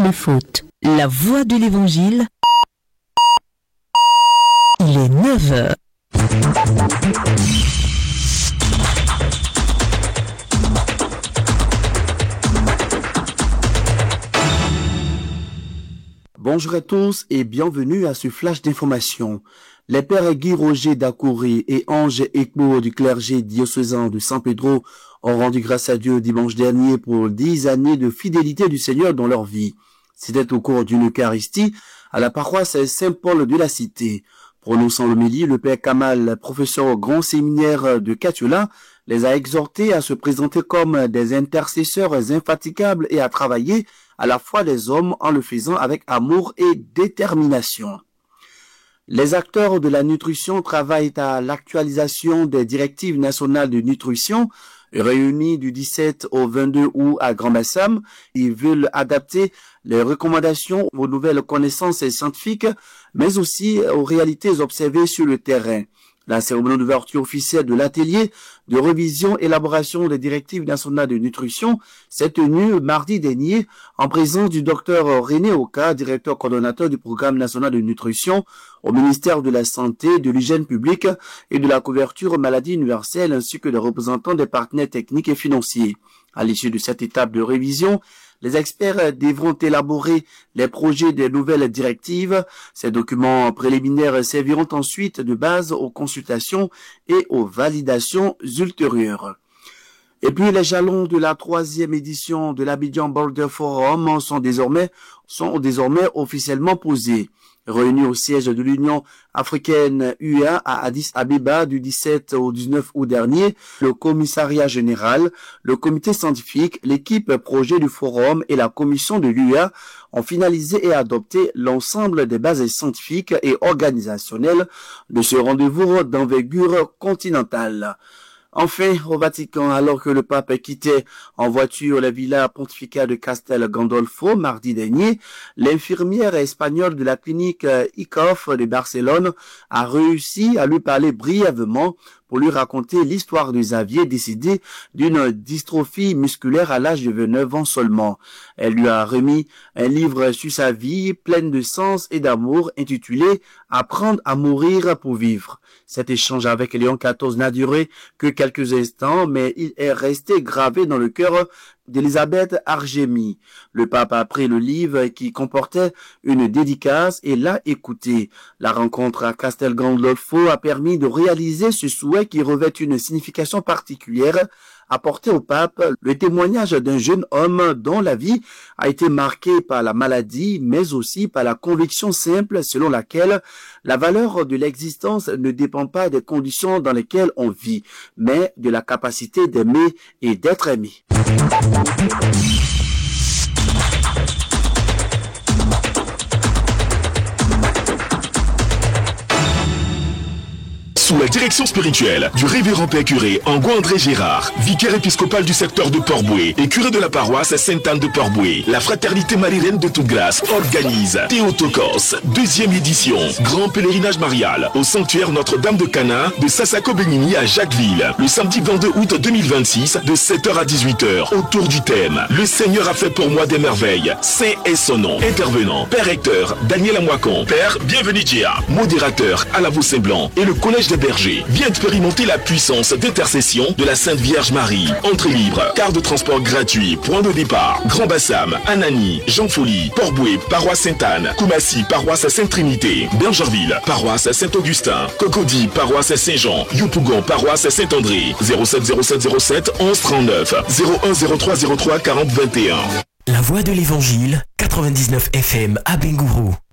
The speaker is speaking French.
de faute. La voix de l'Évangile, il est 9h. Bonjour à tous et bienvenue à ce flash d'information. Les pères Guy Roger d'Akoury et Ange Ekpo du clergé diocésain de San Pedro ont rendu grâce à Dieu dimanche dernier pour 10 années de fidélité du Seigneur dans leur vie. C'était au cours d'une Eucharistie à la paroisse Saint-Paul de la Cité. Prononçant l'homélie, le père Kamal, professeur au grand séminaire de Catulla, les a exhortés à se présenter comme des intercesseurs infatigables et à travailler à la foi des hommes en le faisant avec amour et détermination. Les acteurs de la nutrition travaillent à l'actualisation des directives nationales de nutrition réunies du 17 au 22 août à Grand-Bassam. Ils veulent adapter les recommandations aux nouvelles connaissances scientifiques, mais aussi aux réalités observées sur le terrain. La cérémonie d'ouverture officielle de l'atelier de révision élaboration des directives nationales de nutrition s'est tenue mardi dernier en présence du docteur René Oka, directeur coordonnateur du programme national de nutrition au ministère de la Santé, de l'Hygiène publique et de la couverture maladie universelle ainsi que des représentants des partenaires techniques et financiers. À l'issue de cette étape de révision, les experts devront élaborer les projets des nouvelles directives. Ces documents préliminaires serviront ensuite de base aux consultations et aux validations ultérieures. Et puis les jalons de la 3e édition de l'Abidjan Border Forum sont désormais officiellement posés. Réunis au siège de l'Union africaine UA à Addis Abeba du 17 au 19 août dernier, le commissariat général, le comité scientifique, l'équipe projet du forum et la commission de l'UA ont finalisé et adopté l'ensemble des bases scientifiques et organisationnelles de ce rendez-vous d'envergure continentale. Enfin, au Vatican, alors que le pape quittait en voiture la villa pontificale de Castel Gandolfo mardi dernier, l'infirmière espagnole de la clinique ICOF de Barcelone a réussi à lui parler brièvement pour lui raconter l'histoire de Xavier décédé d'une dystrophie musculaire à l'âge de 29 ans seulement. Elle lui a remis un livre sur sa vie pleine de sens et d'amour intitulé « Apprendre à mourir pour vivre ». Cet échange avec Léon XIV n'a duré que quelques instants, mais il est resté gravé dans le cœur d'Elisabeth Argemi. Le pape a pris le livre qui comportait une dédicace et l'a écouté. La rencontre à Castel Gandolfo a permis de réaliser ce souhait qui revêt une signification particulière, apporter au pape le témoignage d'un jeune homme dont la vie a été marquée par la maladie, mais aussi par la conviction simple selon laquelle la valeur de l'existence ne dépend pas des conditions dans lesquelles on vit, mais de la capacité d'aimer et d'être aimé. Sous la direction spirituelle du révérend père curé Ango André Gérard, vicaire épiscopal du secteur de Port-Boué et curé de la paroisse Sainte-Anne de Port-Boué, la fraternité Marie-Reine de toute grâce organise Théotokos, 2e édition, grand pèlerinage marial au sanctuaire Notre-Dame de Cana de Sassako-Bénigny à Jacquesville, le samedi 22 août 2026 de 7h à 18h, autour du thème « Le Seigneur a fait pour moi des merveilles, saint est son nom ». Intervenant, père recteur Daniel Amouakon, père Bienvenu Dia, modérateur Alavo Saint-Blanc et le collège des bergers. Viens expérimenter la puissance d'intercession de la Sainte Vierge Marie. Entrée libre, carte de transport gratuit, point de départ, Grand-Bassam, Anani, Jean-Folie, Port-Boué, paroisse Sainte-Anne, Koumassi, paroisse Sainte-Trinité, Bergerville, paroisse Saint-Augustin, Cocody, paroisse Saint-Jean, Youpougon, paroisse Saint-André, 070707 1139, 010303 4021. La voix de l'Évangile, 99 FM à Bengourou.